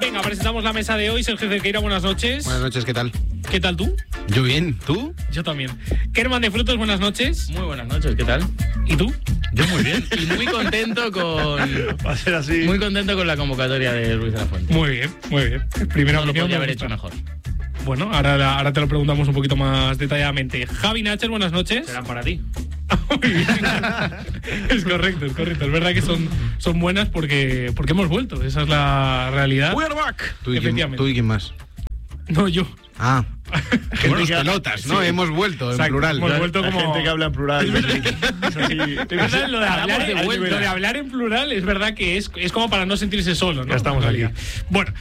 Venga, presentamos la mesa de hoy. Sergio Cerqueira, buenas noches. Buenas noches, ¿qué tal? ¿Qué tal tú? Yo bien, ¿tú? Yo también. Kerman de Frutos, buenas noches. Muy buenas noches, ¿qué tal? ¿Y tú? Yo muy bien. Y muy contento con... Va a ser así. Muy contento con la convocatoria de Luis de la Fuente. Muy bien, muy bien. Primera No lo opinión. podría me haber gusta. hecho mejor. Bueno, ahora te lo preguntamos un poquito más detalladamente. Javi Nacher, buenas noches. Serán para ti. Muy bien. Es correcto, es correcto. Es verdad que son buenas porque hemos vuelto. Esa es la realidad. We are back. ¿Tú y quién más? No, yo. Ah, en tus que- pelotas, ¿no? sí. Hemos vuelto, en Exacto, plural. hemos vuelto Hay como... gente que habla en plural. Es así. Es verdad, lo de hablar en plural es verdad que es como para no sentirse solo, ¿no? Ya estamos En realidad. Bueno,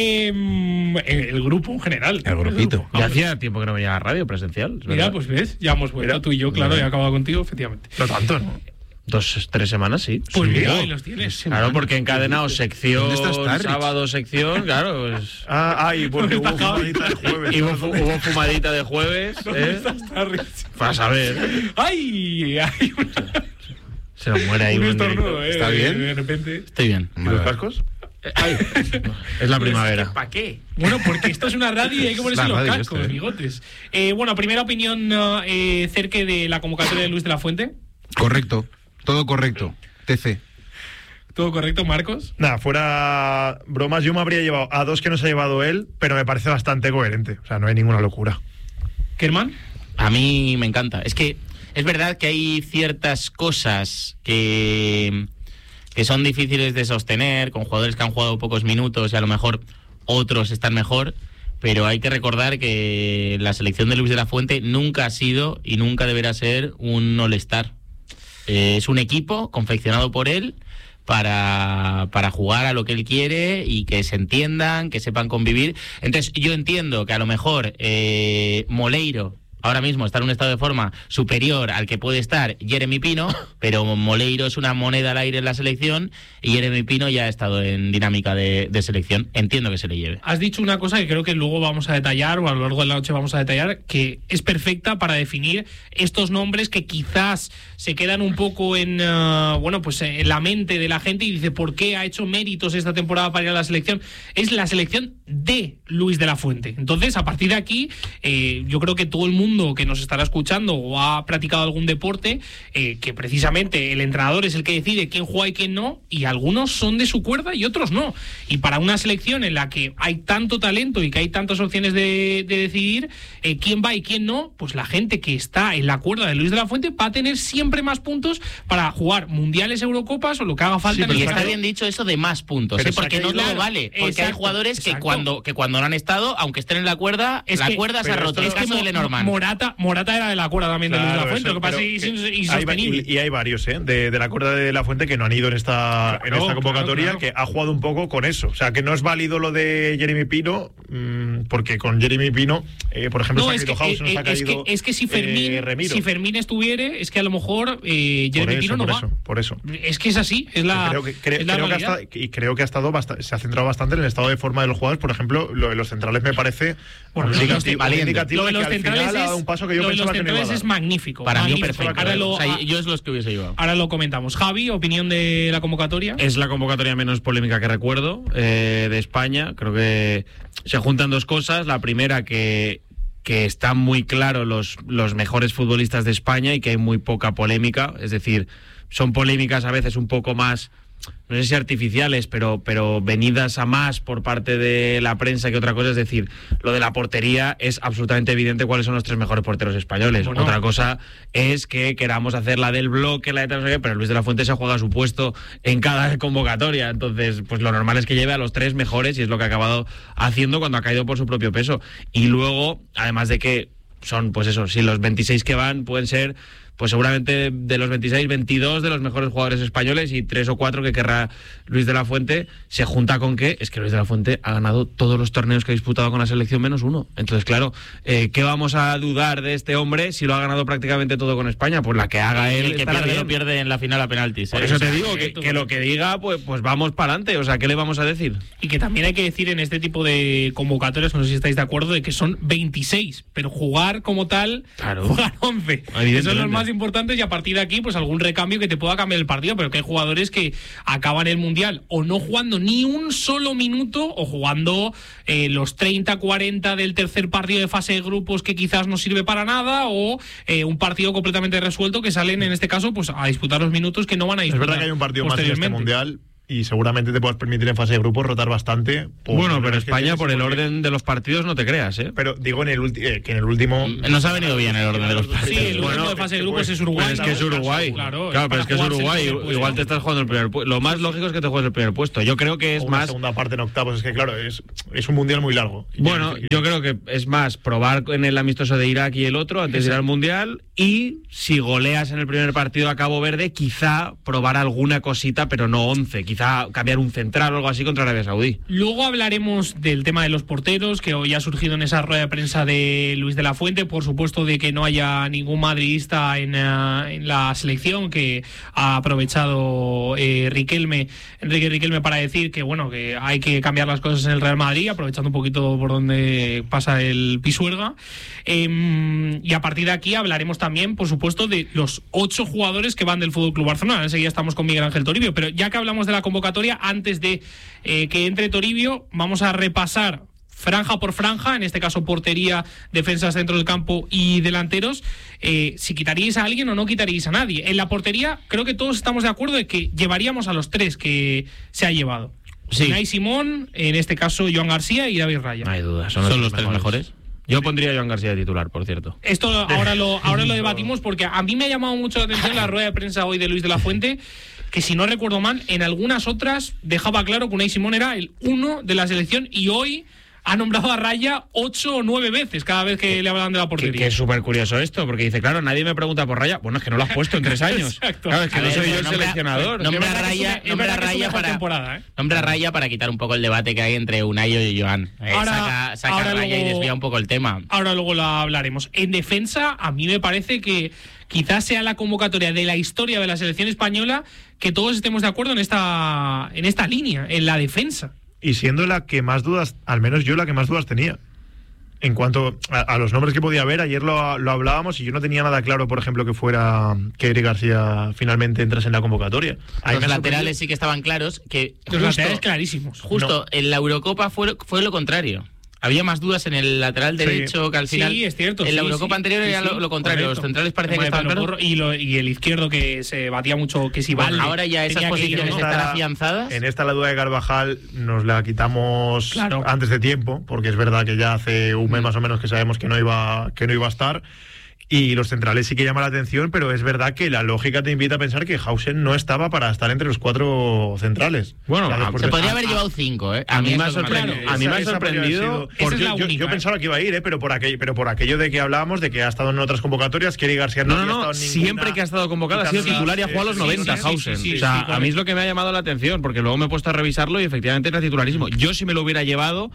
el grupo en general. El grupito. Ya hacía tiempo que no venía a la radio presencial. Mira, pues ves, ya hemos vuelto. Mira. Tú y yo, claro, he acabado contigo, efectivamente. No tanto, ¿no? 2-3 semanas, sí. Pues Sí, mira, yo. ahí los tienes. Claro, porque he encadenado sección, ¿Dónde está Starrich? sábado sección, claro. Pues... Y bueno, hubo fumadita de jueves. Y hubo fumadita de jueves, ¿Dónde está Starrich? para saber. ¡Ay! ¡Ay! Se nos muere ahí Un un estornudo, ¿Está bien? De repente. Estoy bien. ¿Y los cascos? Es la primavera. ¿Para qué? Bueno, porque esto es una radio y hay que ponerse La los radio cascos, esta, bigotes. Bueno, primera opinión cerca de la convocatoria de Luis de la Fuente. Correcto, todo correcto. TC. ¿Todo correcto, Marcos? Nada, fuera bromas, yo me habría llevado a dos que no se ha llevado él, pero me parece bastante coherente. O sea, no hay ninguna locura. ¿Kerman? A mí me encanta. Es que es verdad que hay ciertas cosas que son difíciles de sostener, con jugadores que han jugado pocos minutos y a lo mejor otros están mejor, pero hay que recordar que la selección de Luis de la Fuente nunca ha sido y nunca deberá ser un All-Star. Es un equipo confeccionado por él para jugar a lo que él quiere y que se entiendan, que sepan convivir. Entonces yo entiendo que a lo mejor Moleiro ahora mismo está en un estado de forma superior al que puede estar Jeremy Pino, pero Moleiro es una moneda al aire en la selección y Jeremy Pino ya ha estado en dinámica de selección. Entiendo que se le lleve. Has dicho una cosa que creo que luego vamos a detallar, o a lo largo de la noche vamos a detallar, que es perfecta para definir estos nombres que quizás se quedan un poco en la mente de la gente y dice, ¿por qué ha hecho méritos esta temporada para ir a la selección? Es la selección de Luis de la Fuente. Entonces, a partir de aquí, yo creo que todo el mundo que nos estará escuchando o ha practicado algún deporte, que precisamente el entrenador es el que decide quién juega y quién no, y algunos son de su cuerda y otros no. Y para una selección en la que hay tanto talento y que hay tantas opciones de decidir quién va y quién no, pues la gente que está en la cuerda de Luis de la Fuente va a tener siempre más puntos para jugar mundiales, Eurocopas o lo que haga falta. Sí, pero está bien dicho eso de más puntos, pero porque no todo vale. Porque hay jugadores que cuando no han estado, aunque estén en la cuerda, la cuerda se ha roto. Es caso de Lenormand. Morata era de la cuerda también de Luis de la Fuente, lo que pasa es insostenible. Y hay varios, de la cuerda de la Fuente que no han ido en esta convocatoria, claro. Que ha jugado un poco con eso. O sea, que no es válido lo de Jeremy Pino, porque con Jeremy Pino, por ejemplo, no, se ha caído House, nos ha caído es que si Fermín estuviere, es que a lo mejor Jeremy Pino no va. Por eso. Es que es así, es la creo que ha estado se ha centrado bastante en el estado de forma de los jugadores. Por ejemplo, lo de los centrales me parece indicativo de que al final ha dado un paso que yo pensaba que no iba a dar. Es magnífico. Para mí perfecto. Yo es los que hubiese llevado. Ahora lo comentamos. Javi, opinión de la convocatoria. Es la convocatoria menos polémica que recuerdo de España. Creo que se juntan dos cosas. La primera, que están muy claros los mejores futbolistas de España y que hay muy poca polémica. Es decir, son polémicas a veces un poco más, no sé si artificiales, pero venidas a más por parte de la prensa que otra cosa. Es decir, lo de la portería es absolutamente evidente cuáles son los tres mejores porteros españoles. Bueno, otra cosa es que queramos hacer la del bloque, la de tal, pero Luis de la Fuente se juega su puesto en cada convocatoria. Entonces, pues lo normal es que lleve a los tres mejores y es lo que ha acabado haciendo cuando ha caído por su propio peso. Y luego, además de que son, pues eso, si los 26 que van pueden ser, pues seguramente de los 26, 22 de los mejores jugadores españoles y 3 o 4 que querrá Luis de la Fuente, se junta con que es que Luis de la Fuente ha ganado todos los torneos que ha disputado con la selección menos uno. Entonces, claro, ¿qué vamos a dudar de este hombre si lo ha ganado prácticamente todo con España? Pues la que haga él. El que pierde en la final a penaltis. Por eso te digo que lo que diga, pues vamos para adelante. O sea, ¿qué le vamos a decir? Y que también hay que decir en este tipo de convocatorias, no sé si estáis de acuerdo, de que son 26, pero jugar como tal, claro, jugar 11. Eso es lo más más importantes y a partir de aquí, pues algún recambio que te pueda cambiar el partido, pero que hay jugadores que acaban el Mundial o no jugando ni un solo minuto o jugando los 30-40 del tercer partido de fase de grupos que quizás no sirve para nada o un partido completamente resuelto que salen en este caso pues a disputar los minutos que no van a disputar. Es verdad que hay un partido más en este Mundial y seguramente te puedes permitir en fase de grupos rotar bastante. Bueno, pero España por el orden de los partidos no te creas, ¿eh? Pero digo que en el último... Nos ha venido bien el orden de los partidos. Sí, el último de fase de grupos es Uruguay. Pero es que es Uruguay. Claro, pero es que es Uruguay. Igual te estás jugando el primer puesto. Lo más lógico es que te juegues el primer puesto. Yo creo que es una más... segunda parte en octavos. Es que claro, es un Mundial muy largo. Bueno, yo creo que es más probar en el amistoso de Irak y el otro antes de ir al Mundial, y si goleas en el primer partido a Cabo Verde, quizá probar alguna cosita, pero no 11. Quizá cambiar un central o algo así contra Arabia Saudí. Luego hablaremos del tema de los porteros, que hoy ha surgido en esa rueda de prensa de Luis de la Fuente, por supuesto de que no haya ningún madridista en la selección, que ha aprovechado Enrique Riquelme para decir que bueno, que hay que cambiar las cosas en el Real Madrid, aprovechando un poquito por donde pasa el Pisuerga. Y a partir de aquí hablaremos también, por supuesto, de los 8 jugadores que van del FC Barcelona. Enseguida estamos con Miguel Ángel Toribio, pero ya que hablamos de la convocatoria, antes de que entre Toribio, vamos a repasar franja por franja, en este caso portería, defensas, centro del campo y delanteros, si quitaríais a alguien o no quitaríais a nadie. En la portería creo que todos estamos de acuerdo de que llevaríamos a los 3 que se ha llevado. Sí. Unai Simón, en este caso Joan García y David Raya. No hay duda, ¿Son los 3 mejores? Yo pondría a Joan García de titular, por cierto. Esto ahora lo debatimos porque a mí me ha llamado mucho la atención la rueda de prensa hoy de Luis de la Fuente, que si no recuerdo mal, en algunas otras dejaba claro que Unai Simón era el 1 de la selección y hoy ha nombrado a Raya 8 o 9 veces cada vez que le hablaban de la portería. Que es súper curioso esto, porque dice, claro, nadie me pregunta por Raya. Bueno, es que no lo has puesto en 3 años. Exacto. Claro, es que no soy yo el seleccionador. Nombra a Raya para quitar un poco el debate que hay entre Unai y Joan. Saca a Raya y desvía un poco el tema. Ahora luego lo hablaremos. En defensa, a mí me parece que quizás sea la convocatoria de la historia de la selección española que todos estemos de acuerdo en esta línea, en la defensa. Y siendo la que más dudas, al menos yo la que más dudas tenía. En cuanto a los nombres que podía haber, ayer lo hablábamos y yo no tenía nada claro, por ejemplo, que Eric García finalmente entrase en la convocatoria. Los laterales sí que estaban claros. Los laterales clarísimos. Justo en la Eurocopa fue lo contrario. Había más dudas en el lateral derecho que al final. Sí, es cierto. En la Eurocopa anterior era lo contrario. Correcto. Los centrales parecía que estaban claros. Y el izquierdo que se batía mucho, que si Valde. Ahora ya esas posiciones están afianzadas. En esta la duda de Carvajal nos la quitamos antes de tiempo, porque es verdad que ya hace un mes más o menos que sabemos que no iba a estar. Y los centrales sí que llama la atención, pero es verdad que la lógica te invita a pensar que Hausen no estaba para estar entre los 4 centrales. Bueno, se podría haber llevado 5, ¿eh? A mí me ha sorprendido. Yo pensaba que iba a ir, pero por aquello de que hablábamos, de que ha estado en otras convocatorias, que Eric García no había estado en ninguna. Siempre que ha estado convocado ha sido titular y ha jugado a los 90, Hausen. O sea, a mí es lo que me ha llamado la atención, porque luego me he puesto a revisarlo y efectivamente era titularísimo. Yo sí me lo hubiera llevado,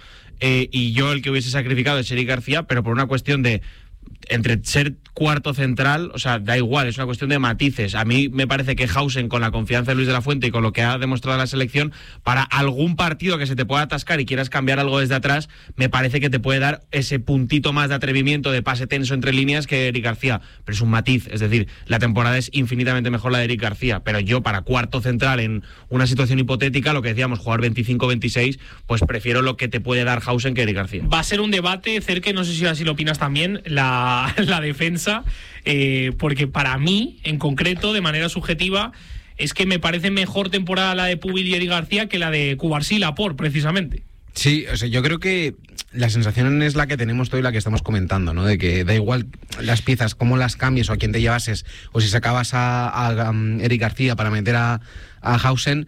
y yo el que hubiese sacrificado es Eric García, pero por una cuestión de entre ser cuarto central, o sea, da igual, es una cuestión de matices. A mí me parece que Hausen, con la confianza de Luis de la Fuente y con lo que ha demostrado la selección, para algún partido que se te pueda atascar y quieras cambiar algo desde atrás, me parece que te puede dar ese puntito más de atrevimiento, de pase tenso entre líneas que Eric García, pero es un matiz, es decir, la temporada es infinitamente mejor la de Eric García, pero yo para cuarto central en una situación hipotética, lo que decíamos, jugar 25-26, pues prefiero lo que te puede dar Hausen que Eric García. Va a ser un debate, Cerque, no sé si así lo opinas también, la defensa, porque para mí, en concreto, de manera subjetiva, es que me parece mejor temporada la de Pubil y Eric García que la de Cubarsí y Laporte, precisamente. Sí, o sea, yo creo que la sensación es la que tenemos todo y la que estamos comentando, ¿no? De que da igual las piezas, cómo las cambies o a quién te llevases, o si sacabas a Eric García para meter a Hausen,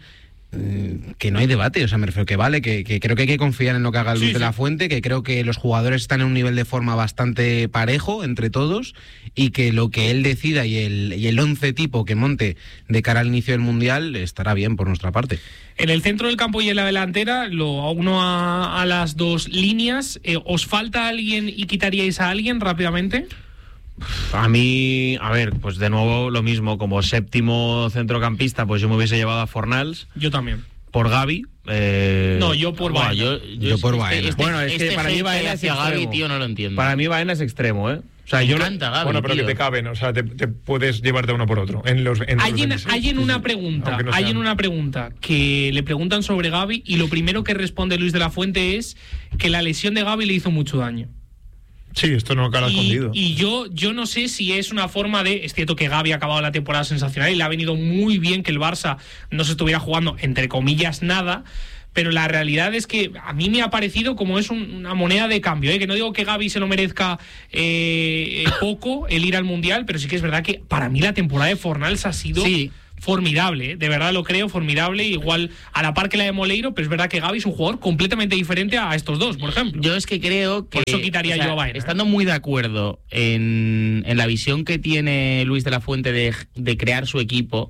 que no hay debate, o sea, me refiero que vale, que creo que hay que confiar en lo que haga Luis de la Fuente, que creo que los jugadores están en un nivel de forma bastante parejo entre todos y que lo que él decida y el 11 tipo que monte de cara al inicio del Mundial estará bien por nuestra parte. En el centro del campo y en la delantera, lo uno a las dos líneas, ¿os falta alguien y quitaríais a alguien rápidamente? A mí, a ver, pues de nuevo lo mismo, como séptimo centrocampista, pues yo me hubiese llevado a Fornals. Yo también. Por Gavi. No, yo por Baena. Yo por Baena. Bueno, es que para mí Baena es extremo. Gavi, tío, no lo entiendo. Para mí Baena es extremo, ¿eh? O sea, yo encanta Gavi, bueno, pero tío. que te caben, o sea, te puedes llevarte uno por otro. Hay en una pregunta que le preguntan sobre Gavi y lo primero que responde Luis de la Fuente es que la lesión de Gavi le hizo mucho daño. Sí, esto no queda escondido. Y yo no sé si es una forma de... Es cierto que Gavi ha acabado la temporada sensacional y le ha venido muy bien que el Barça no se estuviera jugando, entre comillas, nada... Pero la realidad es que a mí me ha parecido como es una moneda de cambio, ¿eh? Que no digo que Gavi se lo merezca poco el ir al Mundial, pero sí que es verdad que para mí la temporada de Fornals ha sido formidable, ¿eh? De verdad lo creo, formidable, igual a la par que la de Moleiro, pero es verdad que Gavi es un jugador completamente diferente a estos dos, por ejemplo. Yo es que creo que... Por eso quitaría yo a Baena. Estando muy de acuerdo en la visión que tiene Luis de la Fuente de crear su equipo,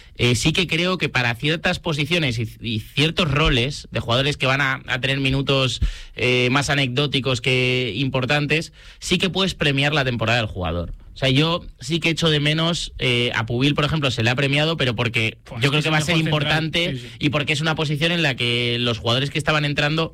sí que creo que para ciertas posiciones y ciertos roles de jugadores que van a tener minutos más anecdóticos que importantes, sí que puedes premiar la temporada del jugador. O sea, yo sí que echo de menos a Pubil, por ejemplo, se le ha premiado, pero porque yo creo que va a ser importante y porque es una posición en la que los jugadores que estaban entrando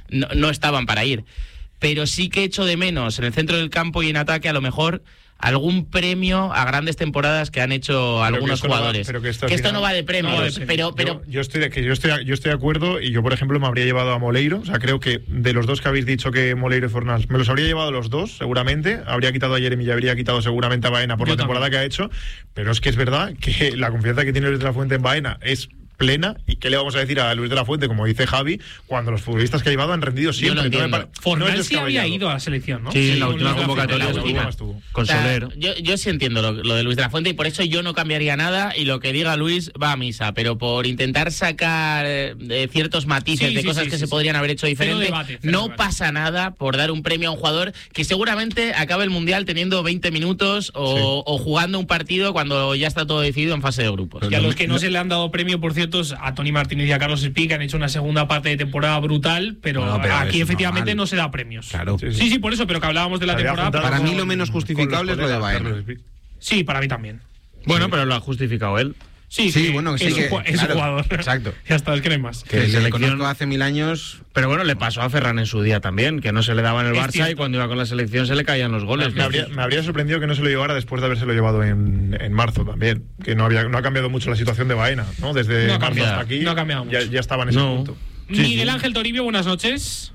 no estaban para ir. Pero sí que echo de menos en el centro del campo y en ataque a lo mejor algún premio a grandes temporadas que han hecho algunos jugadores. Que esto no va de premios, pero yo estoy de acuerdo y yo, por ejemplo, me habría llevado a Moleiro. O sea, creo que de los dos que habéis dicho, que Moleiro y Fornals, me los habría llevado los dos, seguramente. Habría quitado a Jeremy y habría quitado seguramente a Baena por la temporada que ha hecho. Pero es que es verdad que la confianza que tiene Luis de la Fuente en Baena es plena. ¿Y qué le vamos a decir a Luis de la Fuente, como dice Javi, cuando los futbolistas que ha llevado han rendido siempre? Fornals sí había ido a la selección, ¿no? Sí, en la última convocatoria con Soler. Yo sí entiendo lo de Luis de la Fuente y por eso yo no cambiaría nada y lo que diga Luis va a misa, pero por intentar sacar ciertos matices de cosas que se podrían haber hecho diferente, no pasa nada por dar un premio a un jugador que seguramente acabe el Mundial teniendo 20 minutos o jugando un partido cuando ya está todo decidido en fase de grupos. Y a los que no se le han dado premio, por cierto, a Toni Martínez y a Carlos Espí, que han hecho una segunda parte de temporada brutal, pero aquí efectivamente no se da premios. Claro. Sí, por eso, pero que hablábamos de la temporada. Para mí lo menos justificable es lo de Baena. Sí, para mí también. Bueno, pero lo ha justificado él. Sí, bueno, es un jugador. Exacto. Ya está, es que no hay más. Que le conozco hace 1000 años. Pero bueno, le pasó a Ferran en su día también, que no se le daba en el Barça y cuando iba con la selección se le caían los goles. Me habría sorprendido que no se lo llevara después de habérselo llevado en marzo también. Que no ha cambiado mucho la situación de Baena, ¿no? Desde marzo hasta aquí. No ha cambiado mucho. Ya estaba en ese punto. Miguel Ángel Toribio, buenas noches.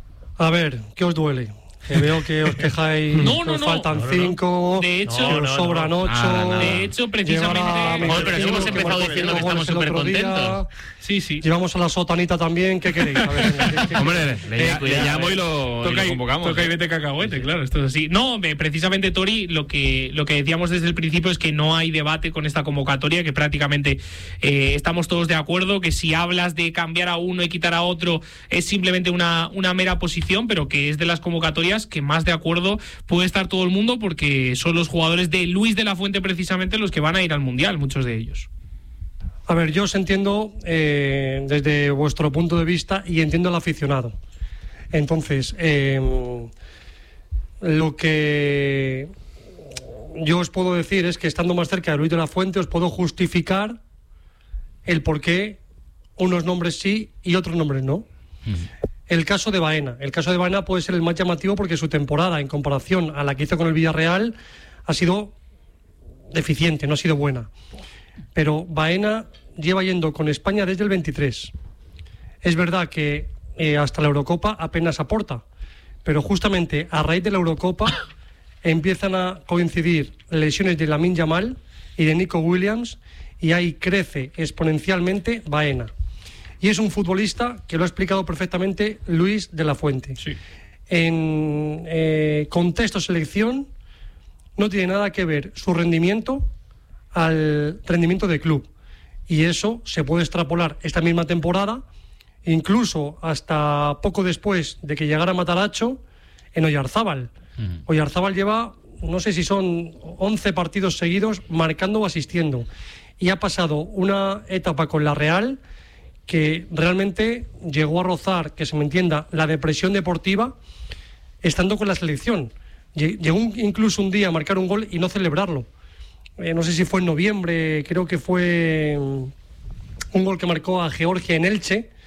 A ver, ¿qué os duele? Que veo que os quejáis, os faltan 5, de hecho, que os sobran 8. De hecho, precisamente. Pero si hemos empezado diciendo que estamos súper contentos. Sí. Llevamos a la sotanita también, ¿qué queréis? A ver, hombre, le llamo y lo convocamos. Toca y vete cacahuete, claro, esto es así. No, precisamente, Tori, lo que decíamos desde el principio es que no hay debate con esta convocatoria, que prácticamente estamos todos de acuerdo, que si hablas de cambiar a uno y quitar a otro es simplemente una mera posición, pero que es de las convocatorias que más de acuerdo puede estar todo el mundo, porque son los jugadores de Luis de la Fuente precisamente los que van a ir al Mundial, muchos de ellos. A ver, yo os entiendo desde vuestro punto de vista y entiendo al aficionado. Entonces, lo que yo os puedo decir es que estando más cerca de Luis de la Fuente os puedo justificar el por qué unos nombres sí y otros nombres no. El caso de Baena. El caso de Baena puede ser el más llamativo porque su temporada, en comparación a la que hizo con el Villarreal, ha sido deficiente, no ha sido buena. Pero Baena lleva yendo con España desde el 23. Es verdad que hasta la Eurocopa apenas aporta, pero justamente a raíz de la Eurocopa empiezan a coincidir lesiones de Lamine Yamal y de Nico Williams y ahí crece exponencialmente Baena. Y es un futbolista que lo ha explicado perfectamente Luis de la Fuente. Sí. En contexto selección no tiene nada que ver su rendimiento al rendimiento del club. Y eso se puede extrapolar esta misma temporada, incluso hasta poco después de que llegara Matarazzo, en Oyarzábal. Oyarzábal lleva, no sé si son 11 partidos seguidos marcando o asistiendo. Y ha pasado una etapa con la Real que realmente llegó a rozar, que se me entienda, la depresión deportiva estando con la selección. Llegó incluso un día a marcar un gol y no celebrarlo. No sé si fue en noviembre, creo que fue un gol que marcó a Georgia en Elche,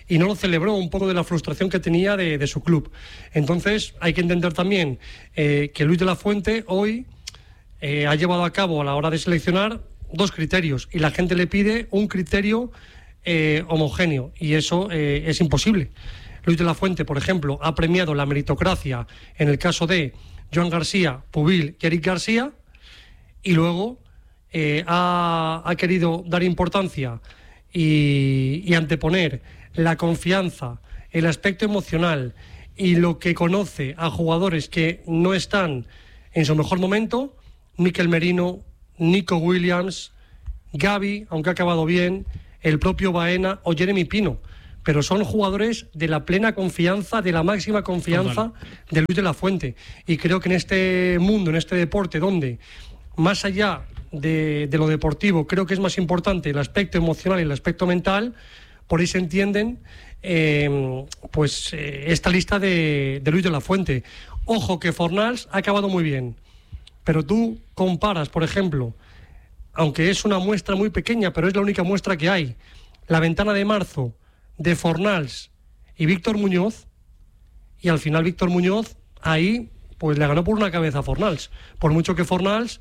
y no lo celebró, un poco de la frustración que tenía de su club. Entonces hay que entender también que Luis de la Fuente hoy ha llevado a cabo a la hora de seleccionar 2 criterios y la gente le pide un criterio homogéneo y eso es imposible. Luis de la Fuente, por ejemplo, ha premiado la meritocracia en el caso de Joan García, Pubil y Eric García, y luego ha querido dar importancia y anteponer la confianza, el aspecto emocional y lo que conoce a jugadores que no están en su mejor momento: Mikel Merino, Nico Williams, Gavi, aunque ha acabado bien, el propio Baena o Jeremy Pino. Pero son jugadores de la plena confianza, de la máxima confianza de Luis de la Fuente. Y creo que en este mundo, en este deporte, donde más allá de lo deportivo, creo que es más importante el aspecto emocional y el aspecto mental, por ahí se entienden esta lista de Luis de la Fuente. Ojo que Fornals ha acabado muy bien, pero tú comparas, por ejemplo, aunque es una muestra muy pequeña, pero es la única muestra que hay, la ventana de marzo de Fornals y Víctor Muñoz, y al final Víctor Muñoz ahí pues le ganó por una cabeza a Fornals, por mucho que Fornals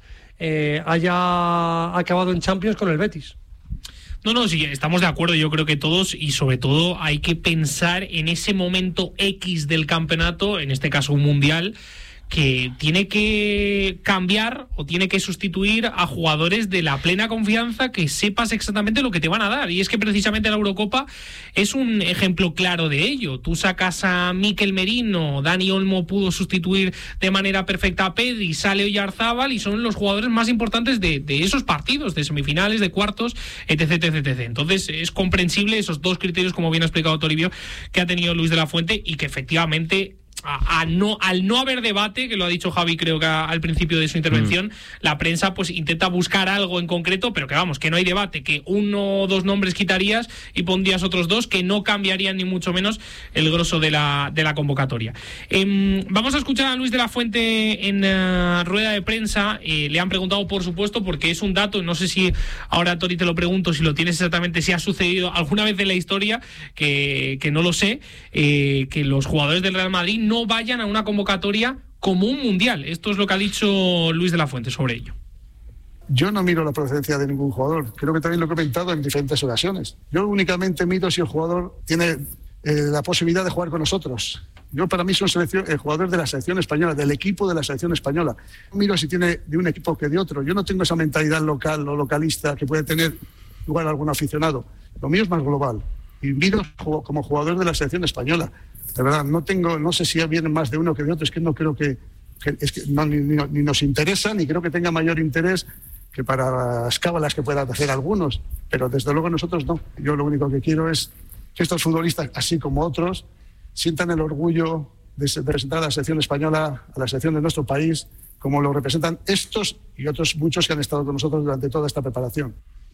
haya acabado en Champions con el Betis. No, sí, estamos de acuerdo, yo creo que todos, y sobre todo hay que pensar en ese momento X del campeonato, en este caso un mundial, que tiene que cambiar o tiene que sustituir a jugadores de la plena confianza, que sepas exactamente lo que te van a dar. Y es que precisamente la Eurocopa es un ejemplo claro de ello. Tú sacas a Mikel Merino, Dani Olmo pudo sustituir de manera perfecta a Pedri, sale Oyarzábal y son los jugadores más importantes de esos partidos, de semifinales, de cuartos, etc. Entonces es comprensible esos 2 criterios, como bien ha explicado Toribio, que ha tenido Luis de la Fuente, y que efectivamente al no haber debate, que lo ha dicho Javi creo que al principio de su intervención, la prensa pues intenta buscar algo en concreto, pero que vamos, que no hay debate, que 1 o 2 nombres quitarías y pondrías otros 2 que no cambiarían ni mucho menos el grosso de la convocatoria. Vamos a escuchar a Luis de la Fuente en rueda de prensa. Le han preguntado, por supuesto, porque es un dato, no sé si ahora, Tori, te lo pregunto si lo tienes exactamente, si ha sucedido alguna vez en la historia, que no lo sé, que los jugadores del Real Madrid no vayan a una convocatoria como un mundial. Esto es lo que ha dicho Luis de la Fuente sobre ello. Yo no miro la procedencia de ningún jugador. Creo que también lo he comentado en diferentes ocasiones. Yo únicamente miro si el jugador tiene la posibilidad de jugar con nosotros. Yo, para mí, soy el jugador de la selección española, del equipo de la selección española. No miro si tiene de un equipo que de otro. Yo no tengo esa mentalidad local o localista que puede tener igual algún aficionado. Lo mío es más global. Y miro como jugador de la selección española. De verdad, no sé si vienen más de uno que de otro. Es que no creo que ni nos interesa, ni creo que tenga mayor interés que para las cábalas que puedan hacer algunos. Pero desde luego nosotros no. Yo lo único que quiero es que estos futbolistas, así como otros, sientan el orgullo de representar a la selección española, a la selección de nuestro país, como lo representan estos y otros muchos que han estado con nosotros durante toda esta preparación.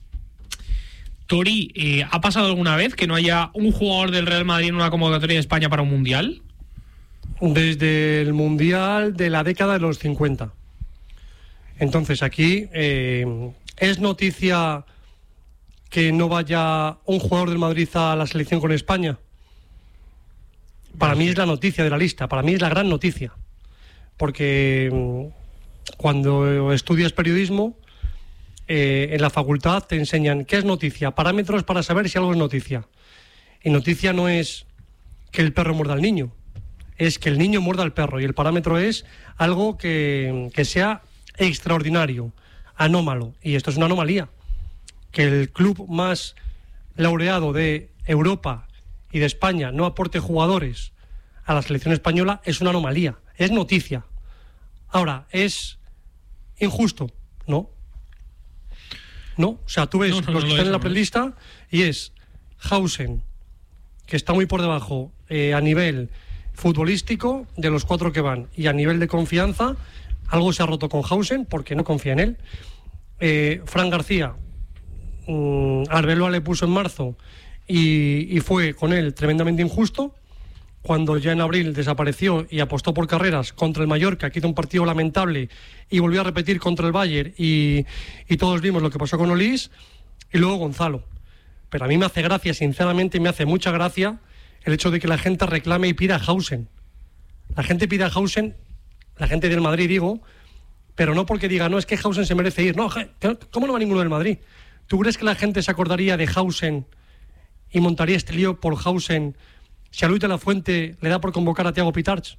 Tori, ¿ha pasado alguna vez que no haya un jugador del Real Madrid en una convocatoria de España para un mundial? Desde el mundial de la década de los 50. Entonces aquí es noticia que no vaya un jugador del Madrid a la selección con España. Para mí es la noticia de la lista, para mí es la gran noticia. Porque cuando estudias periodismo, en la facultad te enseñan qué es noticia, parámetros para saber si algo es noticia. Y noticia no es que el perro muerda al niño, es que el niño muerda al perro. Y el parámetro es algo que sea extraordinario, anómalo. Y esto es una anomalía. Que el club más laureado de Europa y de España no aporte jugadores a la selección española es una anomalía, es noticia. Ahora, ¿es injusto? No. No, o sea, tú ves los que están en la prelista y es Hausen, que está muy por debajo a nivel futbolístico de los 4 que van, y a nivel de confianza algo se ha roto con Hausen porque no confía en él. Fran García, Arbeloa le puso en marzo y fue con él tremendamente injusto. Cuando ya en abril desapareció y apostó por Carreras contra el Mallorca, que hizo un partido lamentable, y volvió a repetir contra el Bayern, y todos vimos lo que pasó con Olís, y luego Gonzalo. pero a mí me hace gracia, sinceramente, me hace mucha gracia el hecho de que la gente reclame y pida a Hausen. La gente pide a Hausen, la gente del Madrid, digo, pero no porque diga, no, es que Hausen se merece ir. No, ¿cómo no va ninguno del Madrid? ¿Tú crees que la gente se acordaría de Hausen y montaría este lío por Hausen si a Luis de la Fuente le da por convocar a Thiago Pitarch?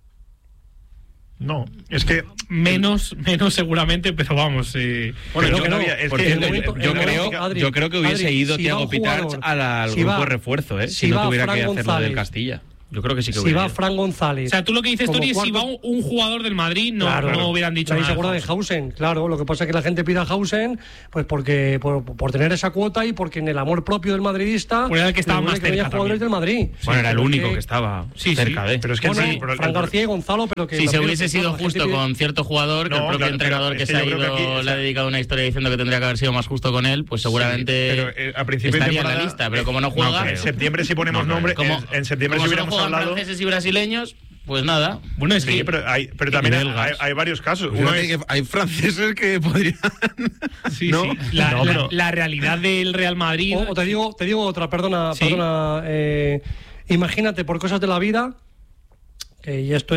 No, es que menos seguramente, pero vamos. Bueno, yo creo que hubiese ido Thiago Pitarch al grupo de refuerzo, si no tuviera que hacerlo del Castilla. Yo creo que sí que si va Fran González. O sea, tú lo que dices, Tori, es si va un jugador del Madrid, no, claro, no hubieran dicho nada. Se acuerda de Hausen, claro. Lo que pasa es que la gente pide a Hausen pues porque por tener esa cuota y porque en el amor propio del madridista era el que estaba más cerca jugadores del Madrid. Bueno, era el único que estaba cerca de. Pero es que Fran García y Gonzalo, pero que si se hubiese sido justo con cierto jugador, que el propio entrenador que se ha ido le ha dedicado una historia diciendo que tendría que haber sido más justo con él, pues seguramente estaría en la lista. Pero como no juega, en septiembre si ponemos nombre, en septiembre si hubiéramos hablado brasileños, pues nada. Bueno, es que pero también hay varios casos. Hay franceses que podrían. Sí, ¿no? Sí. La realidad del Real Madrid. O te digo otra, perdona. Imagínate, por cosas de la vida, y esto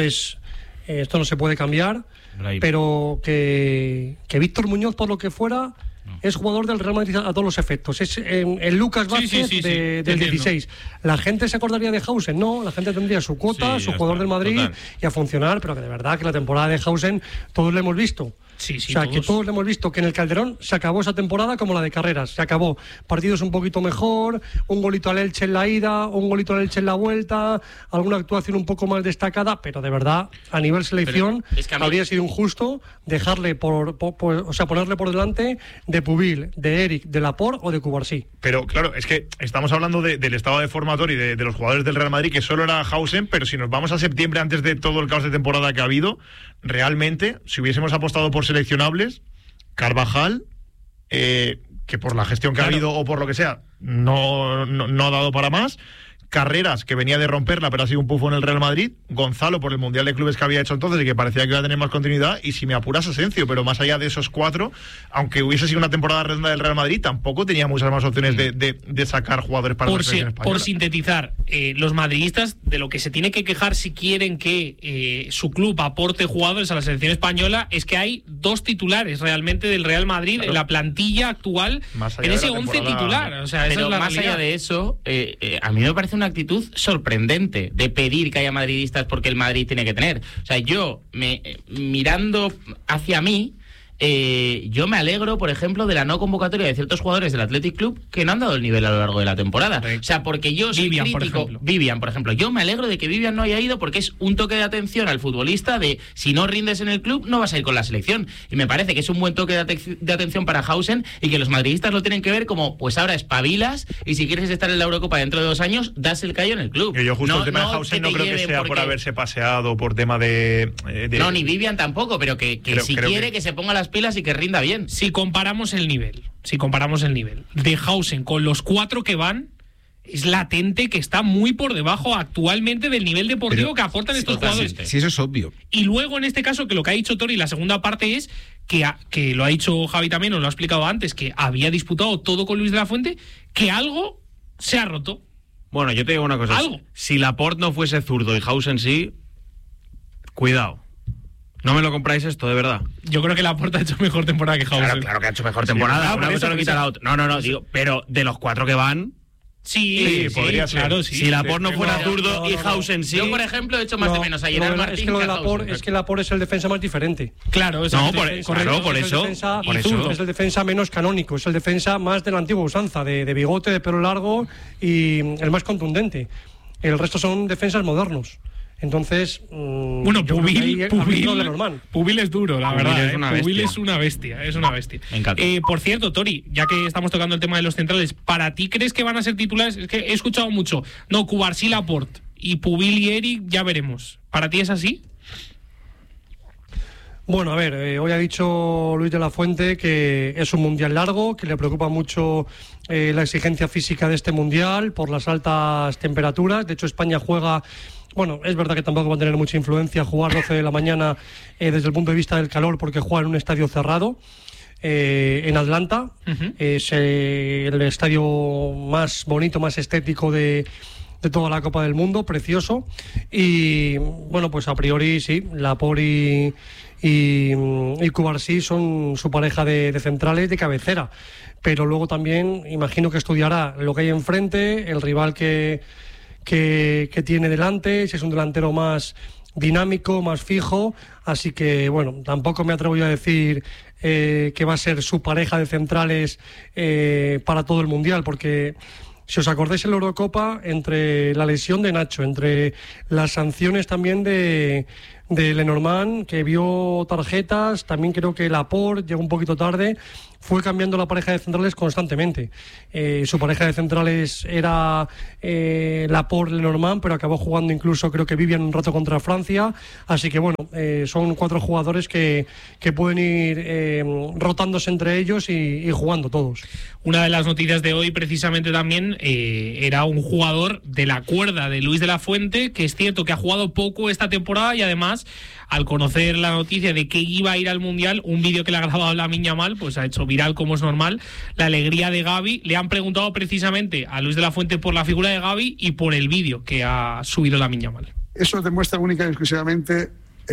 no se puede cambiar, pero que Víctor Muñoz, por lo que fuera, es jugador del Real Madrid a todos los efectos. Es el Lucas Vázquez del 16. ¿La gente se acordaría de Hausen? No, la gente tendría su cuota, su jugador del Madrid, total, y a funcionar, pero que de verdad que la temporada de Hausen todos lo hemos visto. Sí, o sea, todos. Que todos lo hemos visto, que en el Calderón se acabó esa temporada como la de Carreras. Se acabó. Partidos un poquito mejor, un golito al Elche en la ida, un golito al Elche en la vuelta, alguna actuación un poco más destacada, pero de verdad, a nivel selección, habría sido injusto dejarle ponerle por delante de Pubil, de Eric, de Laporte o de Cubarsí. Pero claro, es que estamos hablando del estado de formatorio y de los jugadores del Real Madrid, que solo era Hausen, pero si nos vamos a septiembre, antes de todo el caos de temporada que ha habido, realmente, si hubiésemos apostado por seleccionables, Carvajal, que por la gestión que ha habido o por lo que sea, no ha dado para más. Carreras, que venía de romperla, pero ha sido un pufo en el Real Madrid. Gonzalo, por el Mundial de Clubes que había hecho entonces y que parecía que iba a tener más continuidad. Y si me apuras, Asencio, pero más allá de esos cuatro, aunque hubiese sido una temporada redonda del Real Madrid, tampoco tenía muchas más opciones de sacar jugadores para la selección española. Por sintetizar, los madridistas, de lo que se tiene que quejar si quieren que su club aporte jugadores a la selección española, es que hay dos titulares realmente del Real Madrid en la plantilla actual, en ese 11 titular. O sea, pero esa es la más realidad. allá de eso, a mí me parece una actitud sorprendente de pedir que haya madridistas porque el Madrid tiene que tener. O sea, yo, mirando hacia mí, yo me alegro, por ejemplo, de la no convocatoria de ciertos jugadores del Athletic Club que no han dado el nivel a lo largo de la temporada. O sea, porque yo soy crítico. Vivian, por ejemplo. Yo me alegro de que Vivian no haya ido porque es un toque de atención al futbolista de si no rindes en el club, no vas a ir con la selección. Y me parece que es un buen toque de atención para Hausen y que los madridistas lo tienen que ver como, pues ahora espabilas y si quieres estar en la Eurocopa dentro de 2 años, das el callo en el club. Yo justo el tema de Hausen no creo que sea por haberse paseado, por tema de... No, ni Vivian tampoco, pero que si quiere que se ponga las pilas y que rinda bien. Si comparamos el nivel de Hausen con los 4 que van, es latente que está muy por debajo actualmente del nivel deportivo que aportan estos jugadores. Sí, eso es obvio. Y luego en este caso, que lo que ha dicho Tori, la segunda parte es que lo ha dicho Javi también, nos lo ha explicado antes, que había disputado todo con Luis de la Fuente, que algo se ha roto. Bueno, yo te digo una cosa. ¿Algo? Si Laporte no fuese zurdo y Hausen sí, cuidado. ¿No me lo compráis esto, de verdad? Yo creo que Laporte ha hecho mejor temporada que Hausen. Claro que ha hecho mejor temporada. Una cosa no quita la otra. No, digo, pero de los 4 que van... Sí, podría ser. Claro, sí. Si Laporte no fuera zurdo y Hausen sí... Yo, por ejemplo, he hecho más de menos a Gerard Martín. Es que lo de Laporte es que Laporte es el defensa más diferente. Claro, es por eso. Es el defensa menos canónico, es el defensa más de la antigua usanza, de bigote, de pelo largo y el más contundente. El resto son defensas modernos. Entonces, bueno, Pubil es duro, la verdad. Pubil es una bestia. Me encanta. Por cierto, Tori, ya que estamos tocando el tema de los centrales, ¿para ti crees que van a ser titulares? Es que he escuchado mucho. No, Cubarsí, Laporte y Pubil y Eric, ya veremos. ¿Para ti es así? Bueno, a ver, hoy ha dicho Luis de la Fuente que es un mundial largo, que le preocupa mucho la exigencia física de este mundial por las altas temperaturas. De hecho, España juega... Bueno, es verdad que tampoco va a tener mucha influencia jugar 12 de la mañana desde el punto de vista del calor porque juega en un estadio cerrado. en Atlanta. Es el estadio más bonito, más estético de toda la Copa del Mundo, precioso. Y bueno, pues a priori sí, Laporte y Cubarsí son su pareja de centrales de cabecera, pero luego también imagino que estudiará lo que hay enfrente, el rival que tiene delante, si es un delantero más dinámico, más fijo. Así que bueno, tampoco me atrevo yo a decir que va a ser su pareja de centrales para todo el Mundial, porque si os acordáis en la Eurocopa, entre la lesión de Nacho, entre las sanciones también de Lenormand, que vio tarjetas, también creo que Laporte llegó un poquito tarde, fue cambiando la pareja de centrales constantemente. Su pareja de centrales era Laporte, Lenormand, pero acabó jugando incluso, creo que Vivian un rato contra Francia. Así que bueno, son 4 jugadores que pueden ir rotándose entre ellos y jugando todos. Una de las noticias de hoy precisamente también era un jugador de la cuerda de Luis de la Fuente, que es cierto que ha jugado poco esta temporada y además, al conocer la noticia de que iba a ir al Mundial, un vídeo que le ha grabado Lamine Yamal, pues ha hecho viral, como es normal, la alegría de Gavi. Le han preguntado precisamente a Luis de la Fuente por la figura de Gavi y por el vídeo que ha subido Lamine Yamal. Eso demuestra única y exclusivamente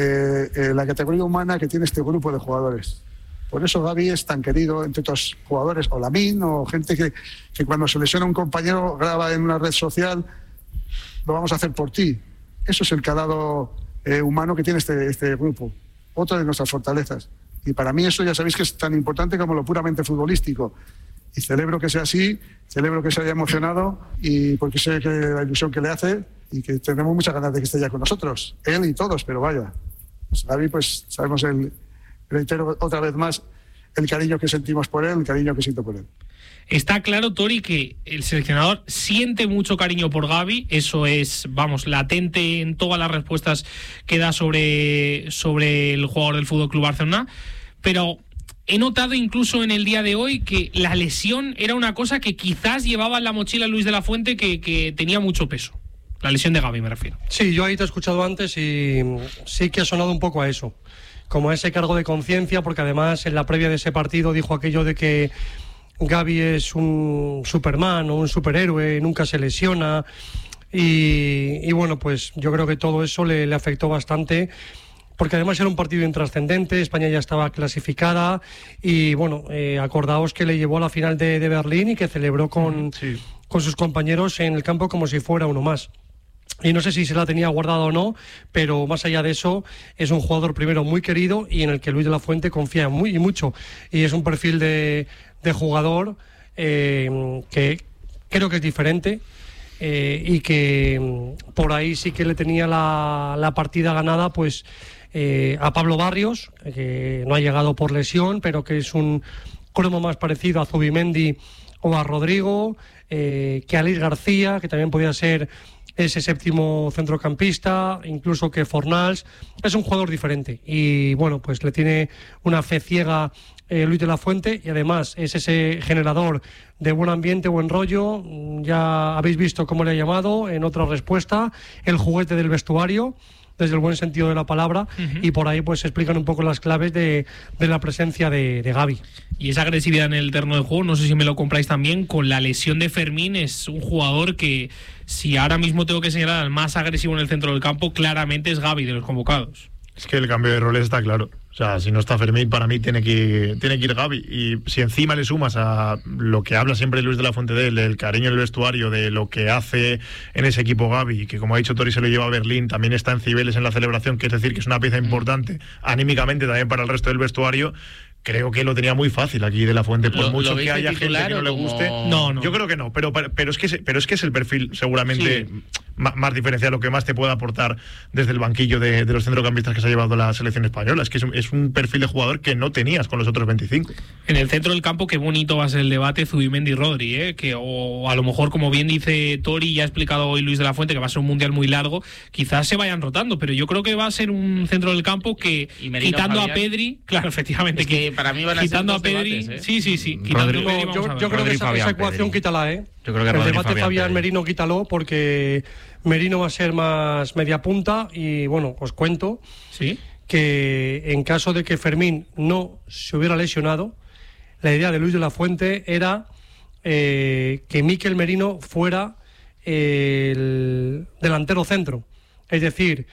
la categoría humana que tiene este grupo de jugadores. Por eso Gavi es tan querido entre otros jugadores, o Lamine, o gente que cuando se lesiona un compañero graba en una red social: lo vamos a hacer por ti. Eso es el calado humano que tiene este grupo, otra de nuestras fortalezas. Y para mí eso ya sabéis que es tan importante como lo puramente futbolístico. Y celebro que sea así, celebro que se haya emocionado, y porque sé que la ilusión que le hace, y que tenemos muchas ganas de que esté ya con nosotros, él y todos, pero vaya. Pues Gavi, pues sabemos, reitero otra vez más, el cariño que sentimos por él, el cariño que siento por él. Está claro, Tori, que el seleccionador siente mucho cariño por Gavi. Eso es, vamos, latente en todas las respuestas que da sobre el jugador del FC Barcelona. Pero he notado incluso en el día de hoy que la lesión era una cosa que quizás llevaba en la mochila Luis de la Fuente, que tenía mucho peso. La lesión de Gavi, me refiero. Sí, yo ahí te he escuchado antes y sí que ha sonado un poco a eso, como a ese cargo de conciencia, porque además en la previa de ese partido dijo aquello de que Gavi es un Superman o un superhéroe, nunca se lesiona, y bueno, pues yo creo que todo eso le afectó bastante, porque además era un partido intrascendente. España ya estaba clasificada y bueno, acordaos que le llevó a la final de Berlín y que celebró con sus compañeros en el campo como si fuera uno más. Y no sé si se la tenía guardada o no, pero más allá de eso, es un jugador primero muy querido y en el que Luis de la Fuente confía mucho. Y es un perfil de jugador que creo que es diferente, y que por ahí sí que le tenía la partida ganada, pues a Pablo Barrios, que no ha llegado por lesión, pero que es un cromo más parecido a Zubimendi o a Rodrigo, que a Luis García, que también podía ser ese séptimo centrocampista, incluso que Fornals. Es un jugador diferente y bueno, pues le tiene una fe ciega Luis de la Fuente, y además es ese generador de buen ambiente, buen rollo. Ya habéis visto cómo le ha llamado en otra respuesta, el juguete del vestuario, desde el buen sentido de la palabra, y por ahí pues se explican un poco las claves de la presencia de Gavi. Y esa agresividad en el terreno de juego, no sé si me lo compráis también, con la lesión de Fermín, es un jugador que, si ahora mismo tengo que señalar al más agresivo en el centro del campo, claramente es Gavi de los convocados. Es que el cambio de roles está claro. O sea, si no está Fermín, para mí tiene que ir Gavi. Y si encima le sumas a lo que habla siempre Luis de la Fuente de él, del cariño en el vestuario, de lo que hace en ese equipo Gavi, que como ha dicho Tori se lo lleva a Berlín, también está en Cibeles en la celebración, que es decir, que es una pieza importante anímicamente también para el resto del vestuario. Creo que lo tenía muy fácil aquí de la Fuente, por mucho que haya gente que no le guste. No. Yo creo que no, pero es que es el perfil seguramente más diferencial, lo que más te puede aportar desde el banquillo de los centrocampistas que se ha llevado la selección española. Es que es un perfil de jugador que no tenías con los otros 25. En el centro del campo, qué bonito va a ser el debate Zubimendi y Rodri, que o a lo mejor, como bien dice Tori y ha explicado hoy Luis de la Fuente, que va a ser un mundial muy largo, quizás se vayan rotando, pero yo creo que va a ser un centro del campo que, quitando a Pedri, claro, efectivamente, es que para mí van a quitando ser a Pedri, debates, sí. Quitando a Pedri, yo creo que esa ecuación quítala, Yo creo que el debate Fabián Pedri. Merino quítalo, porque Merino va a ser más media punta. Y bueno, os cuento que en caso de que Fermín no se hubiera lesionado, la idea de Luis de la Fuente era que Mikel Merino fuera el delantero centro. Es decir,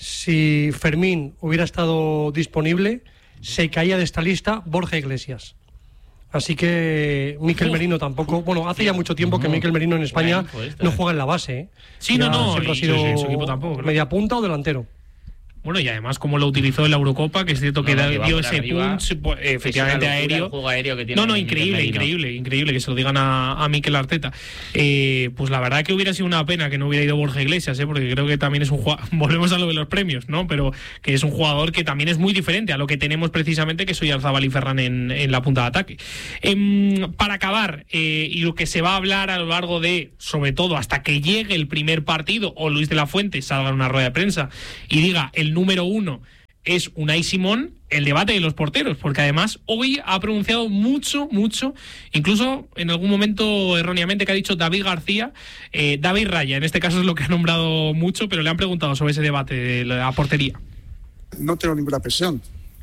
si Fermín hubiera estado disponible, se caía de esta lista Borja Iglesias. Así que Mikel Merino tampoco... Bueno, hace ya mucho tiempo que Mikel Merino en España no juega en la base, ¿eh? Sí, Ya no, siempre ha y sido su equipo tampoco, media punta o delantero. Bueno, y además como lo utilizó en la Eurocopa, que es cierto que dio ese punch, pues, efectivamente aéreo. El juego aéreo que tiene increíble que se lo digan a Mikel Arteta. Pues la verdad que hubiera sido una pena que no hubiera ido Borja Iglesias, porque creo que también es un jugador, volvemos a lo de los premios, ¿no? Pero que es un jugador que también es muy diferente a lo que tenemos precisamente, que soy Oyarzabal y Ferran en la punta de ataque. Para acabar, y lo que se va a hablar a lo largo de, sobre todo hasta que llegue el primer partido, o Luis de la Fuente salga en una rueda de prensa y diga el número 1 es Unai Simón, el debate de los porteros, porque además hoy ha pronunciado mucho, incluso en algún momento erróneamente que ha dicho David García, David Raya, en este caso es lo que ha nombrado mucho, pero le han preguntado sobre ese debate de la portería. No tengo ninguna presión.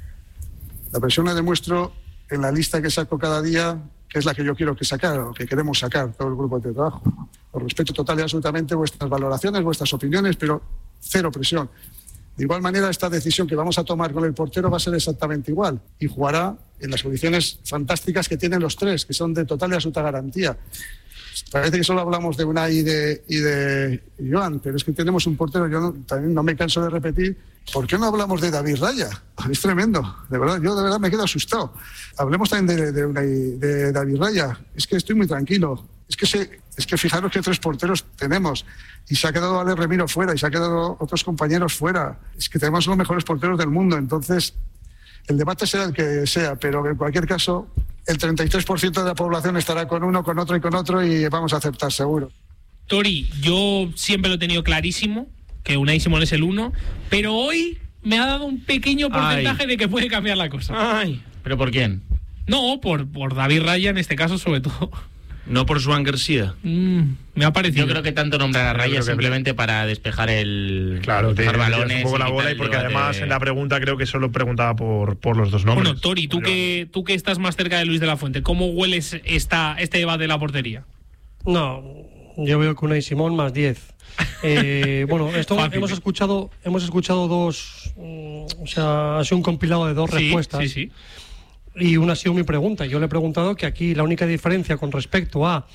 La presión la demuestro en la lista que saco cada día, que es la que yo quiero que sacar, o que queremos sacar todo el grupo de trabajo. Os respeto total y absolutamente vuestras valoraciones, vuestras opiniones, pero cero presión. De igual manera, esta decisión que vamos a tomar con el portero va a ser exactamente igual y jugará en las condiciones fantásticas que tienen los tres, que son de total y absoluta garantía. Parece que solo hablamos de Unai y de Joan, pero es que tenemos un portero, yo también no me canso de repetir, ¿por qué no hablamos de David Raya? Es tremendo, de verdad, yo de verdad me quedo asustado. Hablemos también de David Raya, es que estoy muy tranquilo. Es que fijaros que 3 porteros tenemos y se ha quedado Ale Remiro fuera y se ha quedado otros compañeros fuera. Es que tenemos los mejores porteros del mundo, entonces el debate será el que sea, pero en cualquier caso el 33% de la población estará con uno, con otro y vamos a aceptar seguro. Tori, yo siempre lo he tenido clarísimo que Unai Simón es el 1, pero hoy me ha dado un pequeño porcentaje de que puede cambiar la cosa. ¿Pero por quién? No, por David Raya en este caso sobre todo. No por Joan García. Me ha parecido. Yo creo que tanto nombrar a Raya simplemente para despejar despejar balones un poco la bola y porque además en la pregunta creo que solo preguntaba por los dos nombres. Bueno, Tori, tú que estás más cerca de Luis de la Fuente, ¿cómo hueles este debate de la portería? No, yo veo que Unai Simón más 10. Bueno, esto hemos escuchado dos, o sea, ha sido un compilado de dos respuestas. Sí. Y una ha sido mi pregunta. Yo le he preguntado que aquí la única diferencia con respecto a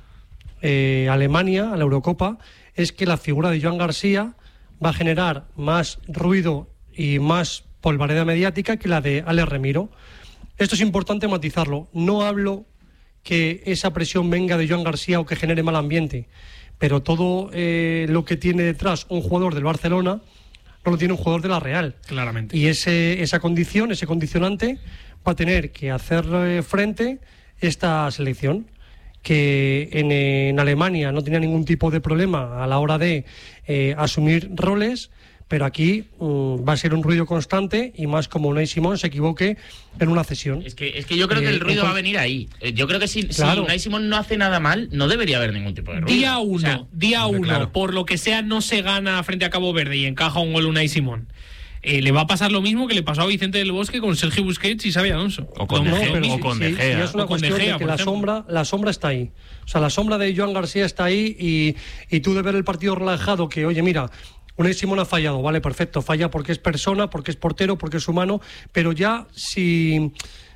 Alemania, a la Eurocopa, es que la figura de Joan García va a generar más ruido y más polvareda mediática que la de Ale Remiro. Esto es importante matizarlo. No hablo que esa presión venga de Joan García o que genere mal ambiente, pero todo lo que tiene detrás un jugador del Barcelona no lo tiene un jugador de la Real. Claramente. Y esa condición, ese condicionante, va a tener que hacer frente esta selección, que en Alemania no tenía ningún tipo de problema a la hora de asumir roles, pero aquí va a ser un ruido constante y más como Unai Simón se equivoque en una cesión. Es que yo creo que el ruido va a venir ahí. Yo creo que si Unai Simón no hace nada mal, no debería haber ningún tipo de ruido. Día uno, por lo que sea, no se gana frente a Cabo Verde y encaja un gol Unai Simón. Le va a pasar lo mismo que le pasó a Vicente del Bosque con Sergio Busquets y Xabi Alonso. O con De Gea. Y es una cuestión de que la sombra está ahí. O sea, la sombra de Joan García está ahí y tú de ver el partido relajado que, oye, mira, Unai Simón ha fallado, vale, perfecto, falla porque es persona, porque es portero, porque es humano, pero ya si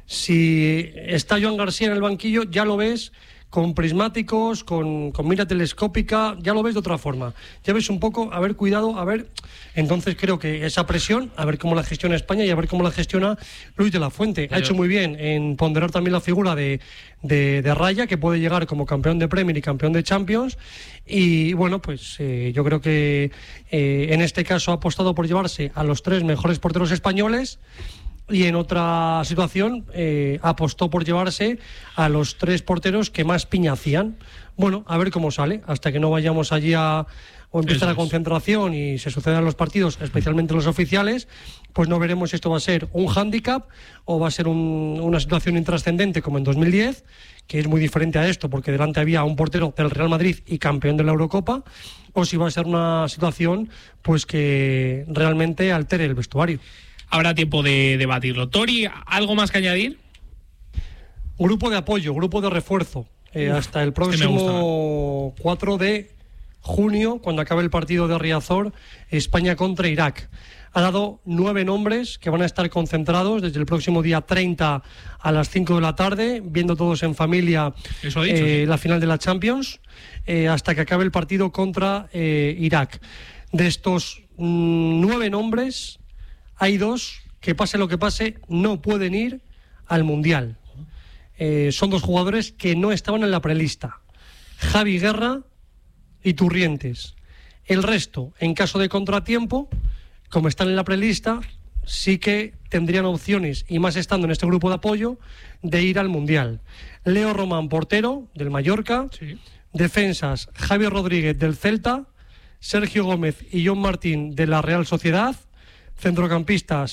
está Joan García en el banquillo, ya lo ves con prismáticos, con mira telescópica, ya lo ves de otra forma. Ya ves un poco, a ver, cuidado, a ver. Entonces creo que esa presión, a ver cómo la gestiona España y a ver cómo la gestiona Luis de la Fuente. Ha hecho muy bien en ponderar también la figura de Raya, que puede llegar como campeón de Premier y campeón de Champions. Y bueno, pues yo creo que en este caso ha apostado por llevarse a los 3 mejores porteros españoles. Y en otra situación apostó por llevarse a los 3 porteros que más piña hacían. Bueno, a ver cómo sale, hasta que no vayamos allí o empiece la concentración y se sucedan los partidos, especialmente los oficiales, pues no veremos si esto va a ser un hándicap o va a ser una situación intrascendente como en 2010, que es muy diferente a esto, porque delante había un portero del Real Madrid y campeón de la Eurocopa, o si va a ser una situación pues que realmente altere el vestuario. Habrá tiempo de debatirlo. Tori, ¿algo más que añadir? Grupo de apoyo, grupo de refuerzo. Hasta el próximo 4 de junio, cuando acabe el partido de Riazor, España contra Irak. Ha dado 9 nombres que van a estar concentrados desde el próximo día 30 a las 5 de la tarde, viendo todos en familia la final de la Champions, hasta que acabe el partido contra Irak. De estos 9 nombres, hay 2 que, pase lo que pase, no pueden ir al Mundial. Son 2 jugadores que no estaban en la prelista: Javi Guerra y Turrientes. El resto, en caso de contratiempo, como están en la prelista, sí que tendrían opciones, y más estando en este grupo de apoyo, de ir al Mundial. Leo Román, portero del Mallorca. Sí. Defensas: Javier Rodríguez del Celta, Sergio Gómez y John Martín de la Real Sociedad. Centrocampistas: